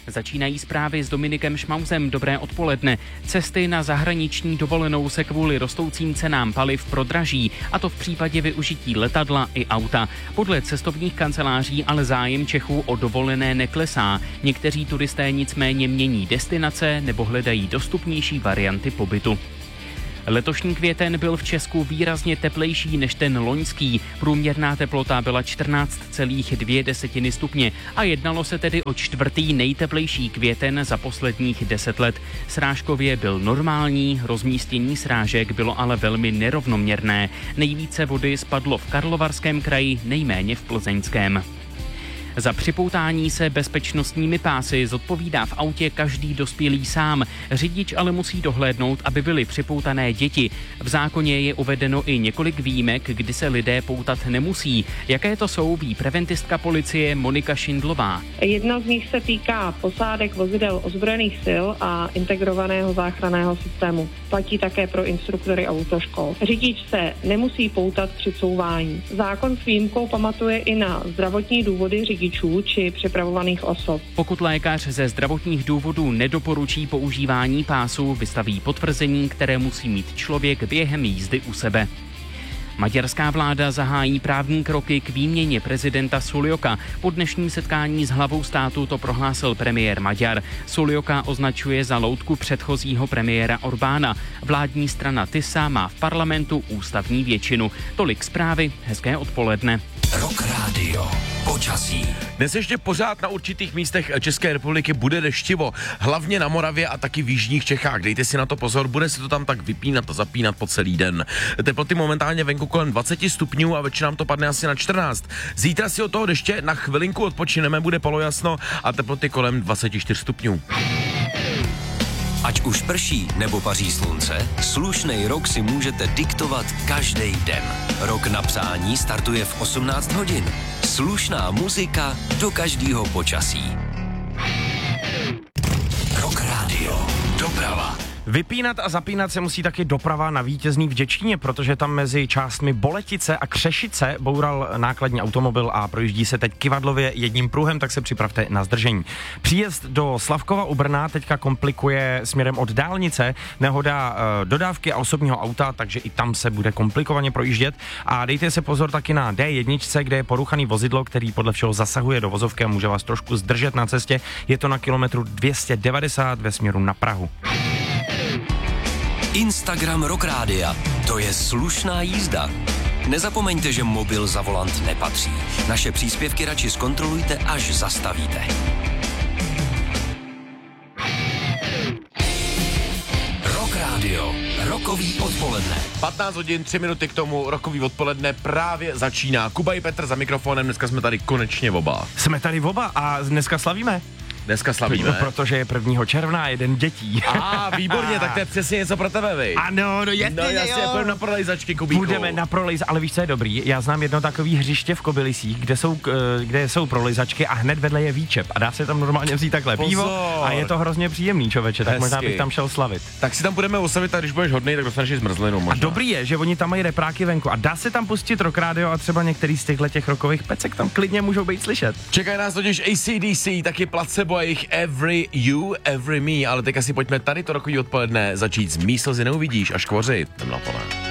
Začínají zprávy s Dominikem Šmausem. Dobré odpoledne. Cesty na zahraniční dovolenou se kvůli rostoucím cenám paliv prodraží, a to v případě využití letadla i auta. Podle cestovních kanceláří ale zájem Čechů o dovolené neklesá. Někteří turisté nicméně mění destinace nebo hledají dostupnější varianty pobytu. Letošní květen byl v Česku výrazně teplejší než ten loňský. Průměrná teplota byla 14,2 stupně a jednalo se tedy o čtvrtý nejteplejší květen za posledních 10 let. Srážkově byl normální, rozmístění srážek bylo ale velmi nerovnoměrné. Nejvíce vody spadlo v Karlovarském kraji, nejméně v Plzeňském. Za připoutání se bezpečnostními pásy zodpovídá v autě každý dospělý sám. Řidič ale musí dohlédnout, aby byly připoutané děti. V zákoně je uvedeno i několik výjimek, kdy se lidé poutat nemusí. Jaké to jsou, ví preventistka policie Monika Šindlová. Jedna z nich se týká posádek vozidel ozbrojených sil a integrovaného záchranného systému. Platí také pro instruktory autoškol. Řidič se nemusí poutat při couvání. Zákon s výjimkou pamatuje i na zdravotní důvody řidičů či připravovaných osob. Pokud lékař ze zdravotních důvodů nedoporučí používání pásu, vystaví potvrzení, které musí mít člověk během jízdy u sebe. Maďarská vláda zahájí právní kroky k výměně prezidenta Suljoka. Po dnešním setkání s hlavou státu to prohlásil premiér Maďar. Suljoka označuje za loutku předchozího premiéra Orbána. Vládní strana TISA má v parlamentu ústavní většinu. Tolik zprávy, hezké odpoledne. Rock Radio. Počasí. Dnes ještě pořád na určitých místech České republiky bude deštivo, hlavně na Moravě a taky v jižních Čechách. Dejte si na to pozor, bude se to tam tak vypínat a zapínat po celý den. Teploty momentálně venku kolem 20 stupňů a večer nám to padne asi na 14. Zítra si od toho deště na chvilinku odpočineme, bude polojasno a teploty kolem 24 stupňů. Ať už prší nebo paří slunce, slušnej rok si můžete diktovat každý den. Rok na přání startuje v 18 hodin. Slušná muzika do každého počasí. Rock Radio. Doprava. Vypínat a zapínat se musí taky doprava na Vítězný v Děčíně, protože tam mezi částmi Boletice a Křešice boural nákladní automobil a projíždí se teď kyvadlově jedním pruhem, tak se připravte na zdržení. Příjezd do Slavkova u Brna teďka komplikuje směrem od dálnice nehoda dodávky a osobního auta, takže i tam se bude komplikovaně projíždět. A dejte se pozor taky na D1, kde je poruchaný vozidlo, který podle všeho zasahuje do vozovky a může vás trošku zdržet na cestě. Je to na kilometru 290 ve směru na Prahu. Instagram Rock Rádia. To je slušná jízda. Nezapomeňte, že mobil za volant nepatří. Naše příspěvky radši zkontrolujte, až zastavíte. Rock Radio. Rokový odpoledne. 15 hodin, 3 minuty k tomu, rokový odpoledne právě začíná. Kuba i Petr za mikrofonem, dneska jsme tady konečně oba. Jsme tady oba a dneska slavíme. Dneska slavíme. No, protože je 1. června, jeden dětí. Výborně, tak to je přesně něco pro tebe, vej. Ano, no jasně, půjdeme na prolejzačky, Kubíku. Budeme na ale víš, co je dobrý? Já znám jedno takový hřiště v Kobylisích, kde jsou prolejzačky a hned vedle je výčep a dá se tam normálně vzít takhle pivo a je to hrozně příjemný, člověče, tak možná bych tam šel slavit. Tak si tam budeme oslavit a když budeš hodnej, tak dostaneš i zmrzlinu možná. A dobrý je, že oni tam mají repráky venku a dá se tam pustit Rock Radio a třeba některý z těch rockových pecek tam klidně můžou být slyšet. Čekají nás totiž AC/DC, taky Placebo a jejich Every You, Every Me, ale teď asi pojďme tady to rokový odpoledne začít s Mý slzy neuvidíš a škvoři. Jdem na to, ne?